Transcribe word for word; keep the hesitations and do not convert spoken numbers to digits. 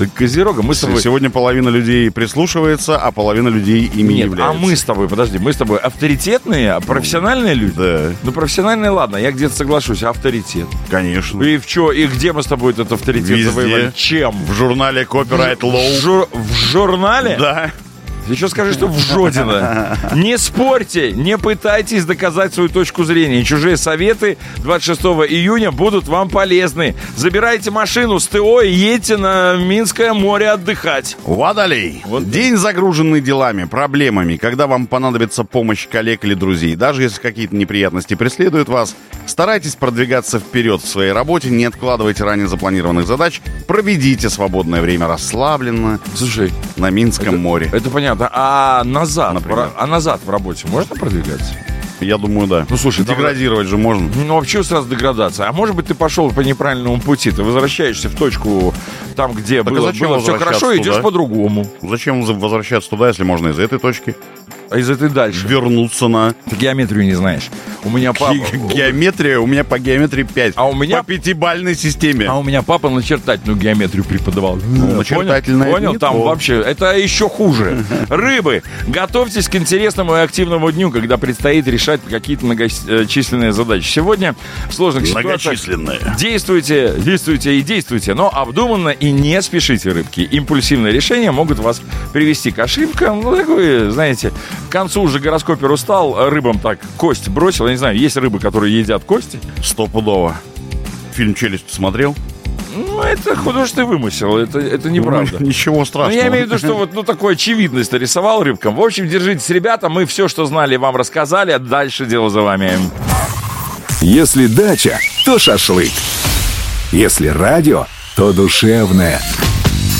Козерога, мы с тобой... Сегодня половина людей прислушивается, а половина людей ими Нет, является. а мы с тобой, подожди, мы с тобой авторитетные, профессиональные люди? Да. Ну, профессиональные, ладно, я где-то соглашусь, авторитет. Конечно. И в чё, и где мы с тобой этот авторитет Везде. завоевали? Чем? В журнале Copyright Law. В, жур... в журнале? Да. Еще скажи, что в Жодино. Не спорьте, не пытайтесь доказать свою точку зрения. Чужие советы двадцать шестого июня будут вам полезны. Забирайте машину с ТО и едьте на Минское море отдыхать. Водолей. Вот. День загруженный делами, проблемами. Когда вам понадобится помощь коллег или друзей, даже если какие-то неприятности преследуют вас, старайтесь продвигаться вперед в своей работе, не откладывайте ранее запланированных задач, проведите свободное время расслабленно. Слушай, на Минском это, море. Это понятно. А назад, Например? в, а назад в работе можно продвигаться? Я думаю, да. Ну, слушай, там- деградировать же можно. Ну, вообще сразу деградация. А может быть, ты пошел по неправильному пути. Ты возвращаешься в точку, там, где Так а было, зачем было все возвращаться хорошо, идешь туда? по-другому. Зачем возвращаться туда, если можно из этой точки А из этой дальше. вернуться на... Ты геометрию не знаешь. У меня папа... Ге- Геометрия, у меня по геометрии пять. А у меня- По пятибалльной системе. А у меня папа начертательную геометрию преподавал. Ну, начертательная Понял? Понял? не Там то. вообще, это еще хуже. Рыбы, готовьтесь к интересному и активному дню, когда предстоит решать какие-то многочисленные задачи. Сегодня в сложных ситуациях Многочисленные. действуйте, действуйте и действуйте, но обдуманно и не спешите, рыбки. Импульсивные решения могут вас привести к ошибкам. Ну, такой, знаете, к концу уже гороскопер устал, рыбам так кость бросил. Я не знаю, есть рыбы, которые едят кости. Стопудово. Фильм «Челюсть» смотрел? Ну, это художественный вымысел, это, это неправда. Ну, ничего Ну, страшного. я имею в виду, что вот ну, такую очевидность рисовал рыбкам. В общем, держитесь, ребята, мы все, что знали, вам рассказали, а дальше дело за вами. Если дача, то шашлык. Если радио, то душевное.